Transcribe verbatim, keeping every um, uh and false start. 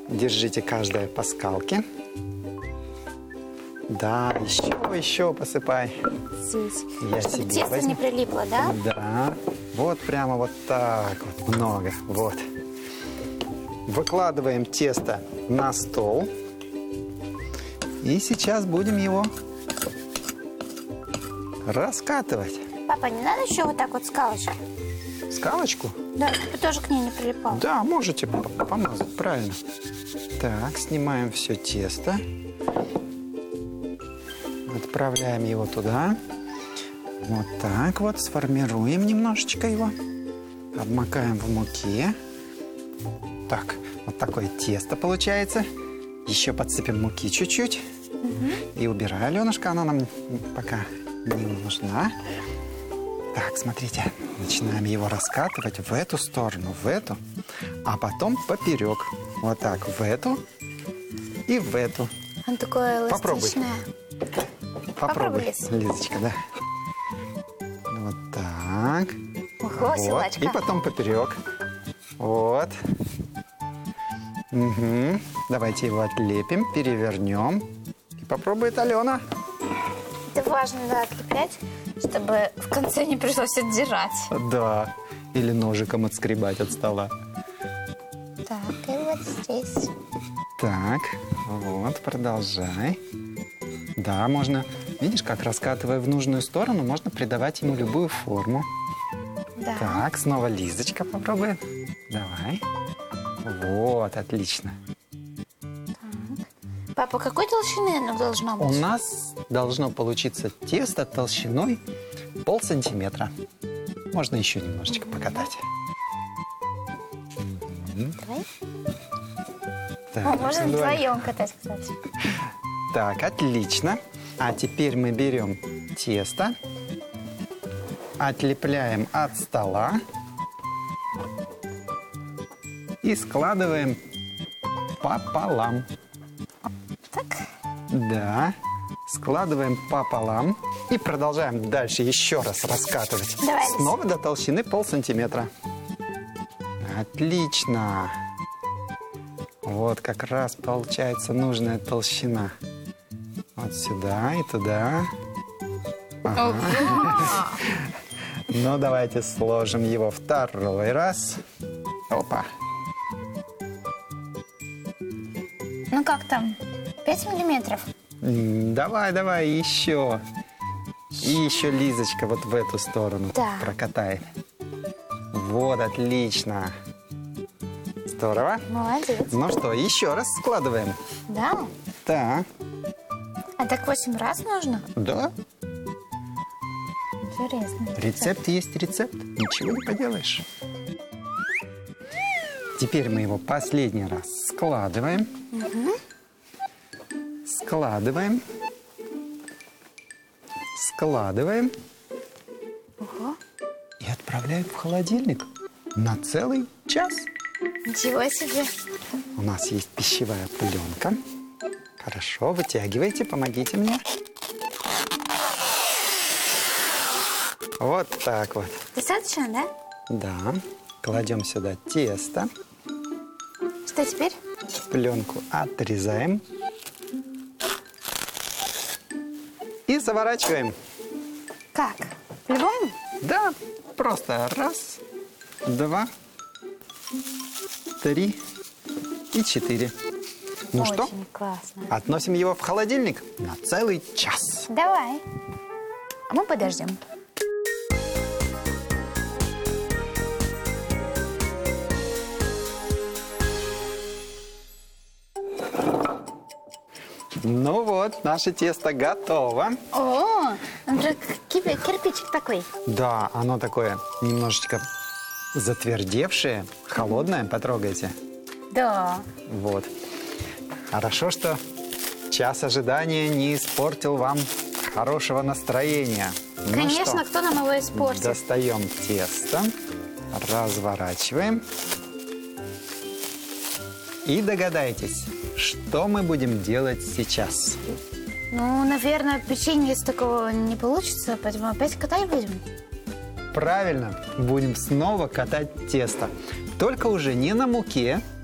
Держите каждое по скалке. Да, еще, еще посыпай. Здесь. Я Чтобы себе тесто возьму. не прилипло, да? Да. Вот прямо вот так вот много. Вот. Выкладываем тесто на стол. И сейчас будем его раскатывать. Папа, не надо еще вот так вот скалочку? Скалочку? Да, чтобы тоже к ней не прилипало. Да, можете помазать, правильно. Так, снимаем все тесто. Отправляем его туда. Вот так вот, сформируем немножечко его. Обмакаем в муке. Так, вот такое тесто получается. Еще подсыпем муки чуть-чуть. Угу. И убирай, Аленушка, она нам пока не нужна. Так, смотрите, начинаем его раскатывать в эту сторону, в эту, а потом поперек. Вот так, в эту и в эту. Он такое эластичное. Попробуй. Попробуй, Лизочка, да. Вот так. Ого, вот. силачка. И потом поперек. Вот. Угу. Давайте его отлепим, перевернем. И попробует Алена. Это важно, да, отлеплять, чтобы в конце не пришлось отдирать. Да. Или ножиком отскребать от стола. Так, и вот здесь. Так, вот, продолжай. Да, можно, видишь, как раскатывая в нужную сторону, можно придавать ему любую форму. Да. Так, снова Лизочка попробует. Давай. Вот, отлично. Так. Папа, какой толщины оно должно быть? У нас должно получиться тесто толщиной полсантиметра. Можно еще немножечко покатать. Давай. Так, О, можно давай. вдвоем катать, кстати. Так, отлично. А теперь мы берем тесто, отлепляем от стола и складываем пополам. Так. Да, складываем пополам и продолжаем дальше еще раз раскатывать. Давай, Снова до толщины полсантиметра. Отлично. Вот как раз получается нужная толщина. Вот сюда и туда. Ага. Ну, давайте сложим его второй раз. Опа. Ну как там? Пять миллиметров? Давай, давай, еще. И еще, Лизочка, вот в эту сторону да. прокатай. Вот, отлично. Здорово. Молодец. Ну что, еще раз складываем. Да? Так. А так восемь раз нужно? Да. Интересно. Рецепт есть рецепт. Ничего не поделаешь. Теперь мы его последний раз складываем. Угу. Складываем. Складываем. Ого. И отправляем в холодильник на целый час. Ничего себе. У нас есть пищевая пленка. Хорошо, вытягивайте, помогите мне. Вот так вот. Достаточно, да? Да. Кладем сюда тесто. Что теперь? Пленку отрезаем. И заворачиваем. Как? По-любому? Да, просто раз, два, три и четыре. Ну Очень что? классно. Относим его в холодильник на целый час. Давай. А мы подождем. Ну вот, наше тесто готово. О, он же кир- кирпичик такой. Да, оно такое немножечко затвердевшее, холодное, потрогайте. Да. Вот. Хорошо, что час ожидания не испортил вам хорошего настроения. Ну Конечно, что, кто нам его испортит? достаем тесто, разворачиваем. И догадайтесь, что мы будем делать сейчас. Ну, наверное, печенье из такого не получится, поэтому опять катать будем. Правильно, будем снова катать тесто. Только уже не на муке,